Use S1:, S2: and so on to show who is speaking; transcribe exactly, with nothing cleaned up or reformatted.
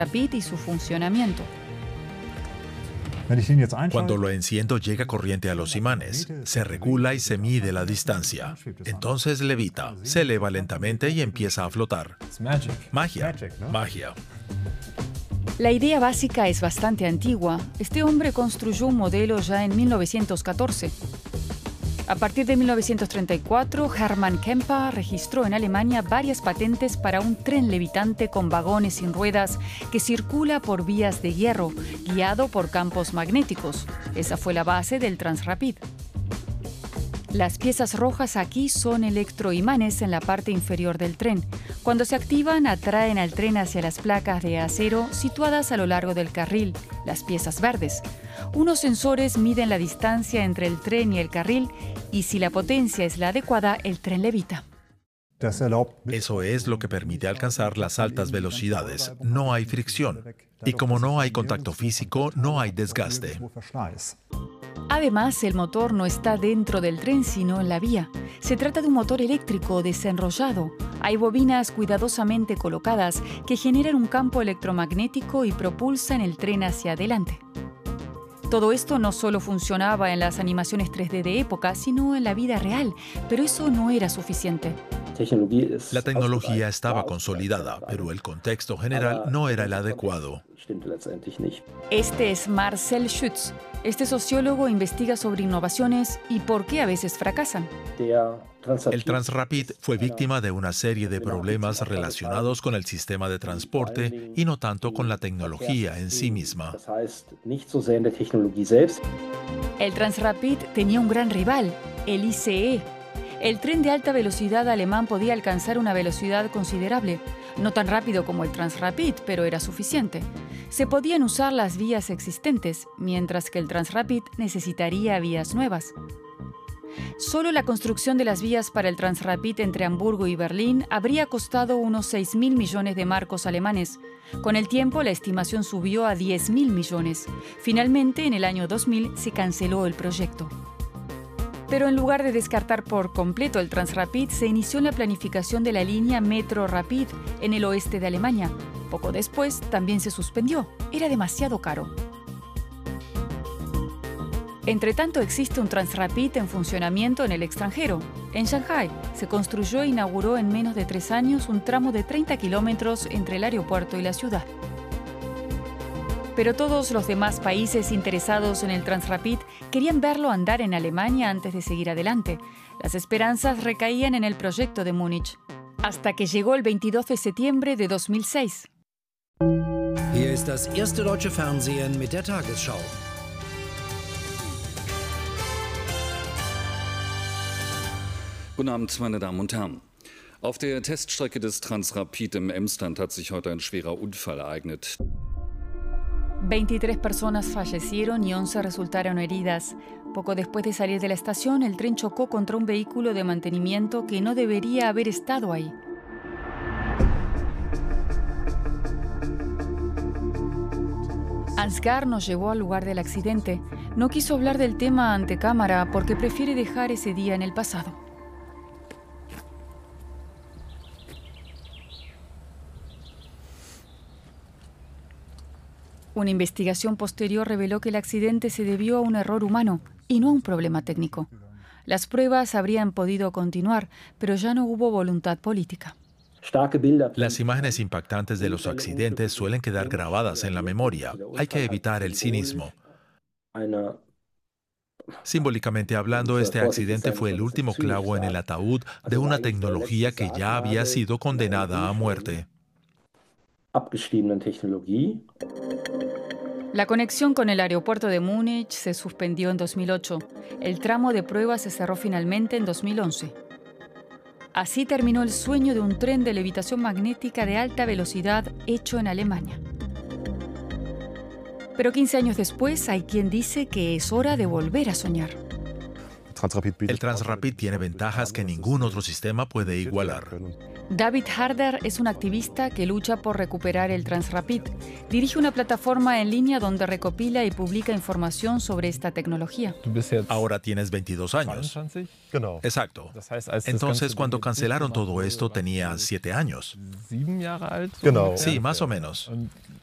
S1: Transrapid y su funcionamiento.
S2: Cuando lo enciendo llega corriente a los imanes, se regula y se mide la distancia. Entonces levita, se eleva lentamente y empieza a flotar. Magia, magia.
S1: La idea básica es bastante antigua. Este hombre construyó un modelo ya en mil novecientos catorce. A partir de mil novecientos treinta y cuatro, Hermann Kemper registró en Alemania varias patentes para un tren levitante con vagones sin ruedas que circula por vías de hierro, guiado por campos magnéticos. Esa fue la base del Transrapid. Las piezas rojas aquí son electroimanes en la parte inferior del tren. Cuando se activan, atraen al tren hacia las placas de acero situadas a lo largo del carril, las piezas verdes. Unos sensores miden la distancia entre el tren y el carril y si la potencia es la adecuada, el tren levita.
S2: Eso es lo que permite alcanzar las altas velocidades. No hay fricción. Y como no hay contacto físico, no hay desgaste.
S1: Además, el motor no está dentro del tren, sino en la vía. Se trata de un motor eléctrico desenrollado. Hay bobinas cuidadosamente colocadas que generan un campo electromagnético y propulsan el tren hacia adelante. Todo esto no solo funcionaba en las animaciones tres D de época, sino en la vida real, pero eso no era suficiente.
S2: La tecnología estaba consolidada, pero el contexto general no era el adecuado.
S1: Este es Marcel Schütz. Este sociólogo investiga sobre innovaciones y por qué a veces fracasan.
S2: El Transrapid fue víctima de una serie de problemas relacionados con el sistema de transporte y no tanto con la tecnología en sí misma.
S1: El Transrapid tenía un gran rival, el I C E. El tren de alta velocidad alemán podía alcanzar una velocidad considerable. No tan rápido como el Transrapid, pero era suficiente. Se podían usar las vías existentes, mientras que el Transrapid necesitaría vías nuevas. Solo la construcción de las vías para el Transrapid entre Hamburgo y Berlín habría costado unos seis mil millones de marcos alemanes. Con el tiempo, la estimación subió a diez mil millones. Finalmente, en el año dos mil, se canceló el proyecto. Pero en lugar de descartar por completo el Transrapid, se inició la planificación de la línea Metro Rapid en el oeste de Alemania. Poco después, también se suspendió. Era demasiado caro. Entre tanto, existe un Transrapid en funcionamiento en el extranjero. En Shanghái se construyó e inauguró en menos de tres años un tramo de treinta kilómetros entre el aeropuerto y la ciudad. Pero todos los demás países interesados en el Transrapid querían verlo andar en Alemania antes de seguir adelante. Las esperanzas recaían en el proyecto de Múnich. Hasta que llegó el veintidós de septiembre de dos mil seis.
S3: Hier ist das erste deutsche Fernsehen mit der Tagesschau.
S4: Guten Abend, meine Damen und Herren. Auf der Teststrecke des Transrapid im Emsland hat sich heute ein schwerer Unfall ereignet.
S1: veintitrés personas fallecieron y once resultaron heridas. Poco después de salir de la estación, el tren chocó contra un vehículo de mantenimiento que no debería haber estado ahí. Ansgar nos llevó al lugar del accidente. No quiso hablar del tema ante cámara porque prefiere dejar ese día en el pasado. Una investigación posterior reveló que el accidente se debió a un error humano y no a un problema técnico. Las pruebas habrían podido continuar, pero ya no hubo voluntad política.
S2: Las imágenes impactantes de los accidentes suelen quedar grabadas en la memoria. Hay que evitar el cinismo. Simbólicamente hablando, este accidente fue el último clavo en el ataúd de una tecnología que ya había sido condenada a muerte.
S1: La conexión con el aeropuerto de Múnich se suspendió en dos mil ocho. El tramo de prueba se cerró finalmente en dos mil once. Así terminó el sueño de un tren de levitación magnética de alta velocidad hecho en Alemania. Pero quince años después hay quien dice que es hora de volver a soñar.
S2: El Transrapid tiene ventajas que ningún otro sistema puede igualar.
S1: David Harder es un activista que lucha por recuperar el Transrapid. Dirige una plataforma en línea donde recopila y publica información sobre esta tecnología.
S2: Ahora tienes veintidós años. Exacto. Entonces, cuando cancelaron todo esto, tenías siete años. Sí, más o menos.